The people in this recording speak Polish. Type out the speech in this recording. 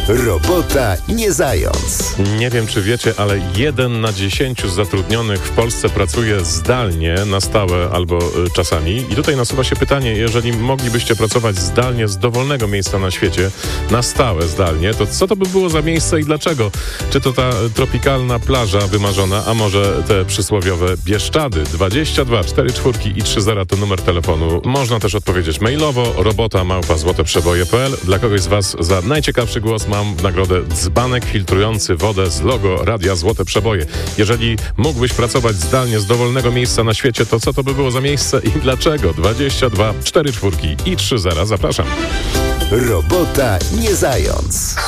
Robota nie zając. Nie wiem, czy wiecie, ale 1 na 10 zatrudnionych w Polsce pracuje zdalnie, na stałe albo czasami. I tutaj nasuwa się pytanie, jeżeli moglibyście pracować zdalnie z dowolnego miejsca na świecie, na stałe zdalnie, to co to by było za miejsce i dlaczego? Czy to ta tropikalna plaża wymarzona, a może te przysłowiowe Bieszczady? 22 44 i 30 to numer telefonu. Można też odpowiedzieć mailowo, robota@złoteprzeboje.pl. Dla kogoś z Was za najciekawszy głos mam w nagrodę dzbanek filtrujący wodę z logo Radia Złote Przeboje. Jeżeli mógłbyś pracować zdalnie z dowolnego miejsca na świecie, to co to by było za miejsce i dlaczego? 22 44 i 30. Zapraszam. Robota nie zając.